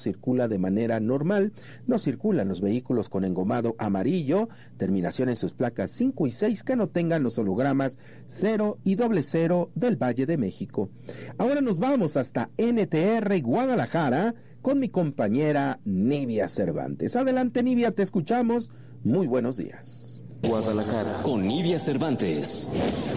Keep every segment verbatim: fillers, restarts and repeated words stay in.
circula de manera normal. No circulan los vehículos con engomado amarillo, terminación en sus placas cinco y seis que no tengan los hologramas cero y doble cero del Valle de México. Ahora nos vamos hasta N T R Guadalajara con mi compañera Nivia Cervantes. Adelante, Nivia, te escuchamos. Muy buenos días. Guadalajara con Nivia Cervantes.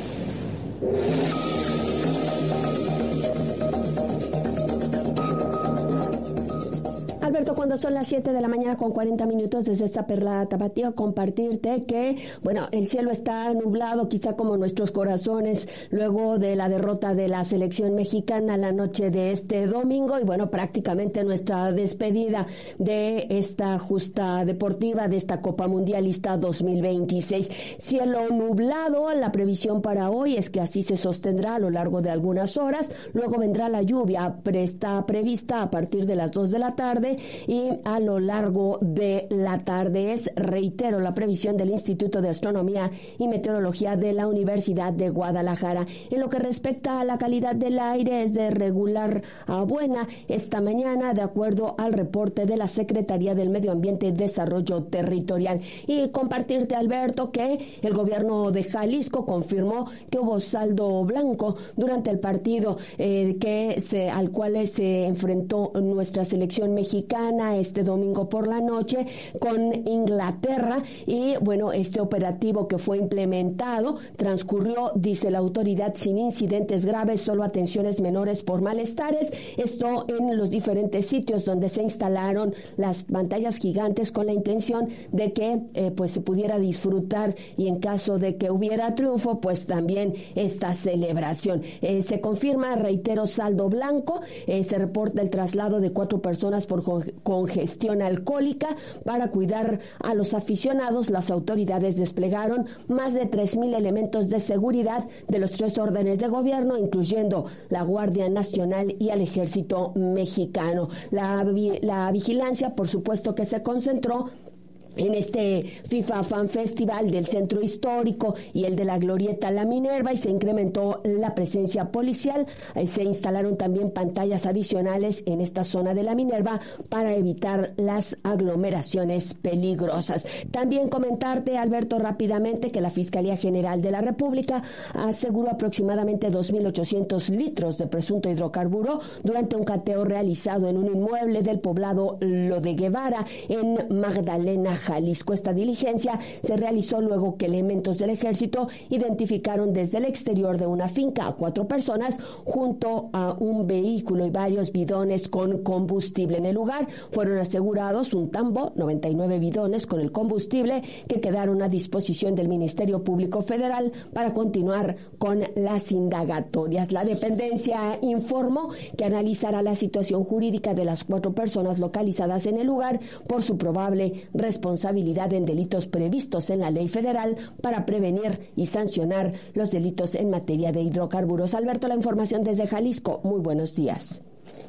Alberto, cuando son las siete de la mañana con cuarenta minutos desde esta perla tapatío, compartirte que, bueno, el cielo está nublado, quizá como nuestros corazones, luego de la derrota de la selección mexicana la noche de este domingo, y bueno, prácticamente nuestra despedida de esta justa deportiva, de esta Copa Mundialista dos mil veintiséis. Cielo nublado, la previsión para hoy es que así se sostendrá a lo largo de algunas horas, luego vendrá la lluvia, está prevista a partir de las dos de la tarde, y a lo largo de la tarde. Es, reitero, la previsión del Instituto de Astronomía y Meteorología de la Universidad de Guadalajara. En lo que respecta a la calidad del aire, es de regular a buena esta mañana, de acuerdo al reporte de la Secretaría del Medio Ambiente y Desarrollo Territorial. Y compartirte, Alberto, que el gobierno de Jalisco confirmó que hubo saldo blanco durante el partido eh, que se, al cual se enfrentó nuestra selección mexicana este domingo por la noche con Inglaterra. Y bueno, este operativo que fue implementado transcurrió, dice la autoridad, sin incidentes graves, solo atenciones menores por malestares. Esto en los diferentes sitios donde se instalaron las pantallas gigantes con la intención de que eh, pues se pudiera disfrutar, y en caso de que hubiera triunfo, pues también esta celebración. Eh, se confirma, reitero, saldo blanco. Eh, se reporta el traslado de cuatro personas por congestión alcohólica. Para cuidar a los aficionados, las autoridades desplegaron más de tres mil elementos de seguridad de los tres órdenes de gobierno, incluyendo la Guardia Nacional y al Ejército Mexicano. La, la vigilancia, por supuesto, que se concentró en este FIFA Fan Festival del Centro Histórico y el de la Glorieta La Minerva, y se incrementó la presencia policial. Se instalaron también pantallas adicionales en esta zona de La Minerva para evitar las aglomeraciones peligrosas. También comentarte, Alberto, rápidamente, que la Fiscalía General de la República aseguró aproximadamente dos mil ochocientos litros de presunto hidrocarburo durante un cateo realizado en un inmueble del poblado Lo de Guevara, en Magdalena, Jalisco. Esta diligencia se realizó luego que elementos del ejército identificaron desde el exterior de una finca a cuatro personas junto a un vehículo y varios bidones con combustible. En el lugar fueron asegurados un tambo, noventa y nueve bidones con el combustible, que quedaron a disposición del Ministerio Público Federal para continuar con las indagatorias. La dependencia informó que analizará la situación jurídica de las cuatro personas localizadas en el lugar por su probable responsabilidad responsabilidad en delitos previstos en la ley federal para prevenir y sancionar los delitos en materia de hidrocarburos. Alberto, la información desde Jalisco. Muy buenos días.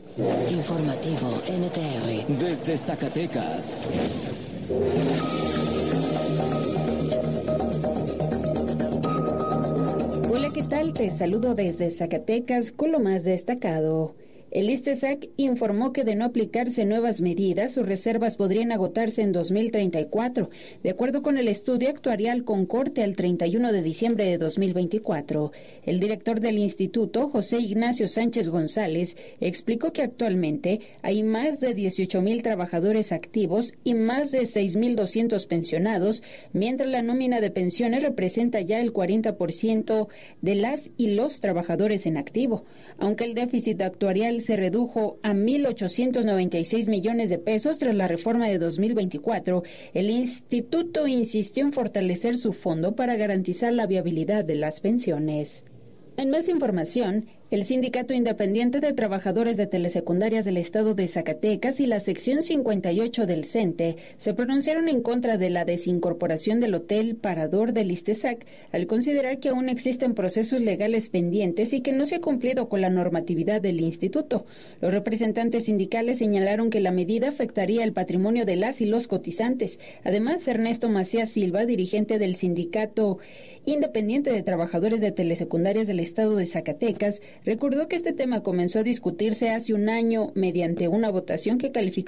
Informativo N T R desde Zacatecas. Hola, ¿qué tal? Te saludo desde Zacatecas con lo más destacado. El ISTESAC informó que de no aplicarse nuevas medidas, sus reservas podrían agotarse en dos mil treinta y cuatro, de acuerdo con el estudio actuarial con corte al treinta y uno de diciembre de dos mil veinticuatro. El director del instituto, José Ignacio Sánchez González, explicó que actualmente hay más de dieciocho mil trabajadores activos y más de seis mil doscientos pensionados, mientras la nómina de pensiones representa ya el cuarenta por ciento de las y los trabajadores en activo. Aunque el déficit actuarial se redujo a mil ochocientos noventa y seis millones de pesos tras la reforma de dos mil veinticuatro, el instituto insistió en fortalecer su fondo para garantizar la viabilidad de las pensiones. En más información, el Sindicato Independiente de Trabajadores de Telesecundarias del Estado de Zacatecas y la sección cincuenta y ocho del CENTE se pronunciaron en contra de la desincorporación del Hotel Parador del ISTESAC, al considerar que aún existen procesos legales pendientes y que no se ha cumplido con la normatividad del instituto. Los representantes sindicales señalaron que la medida afectaría el patrimonio de las y los cotizantes. Además, Ernesto Macías Silva, dirigente del Sindicato Independiente de Trabajadores de Telesecundarias del Estado de Zacatecas, recordó que este tema comenzó a discutirse hace un año mediante una votación que calificó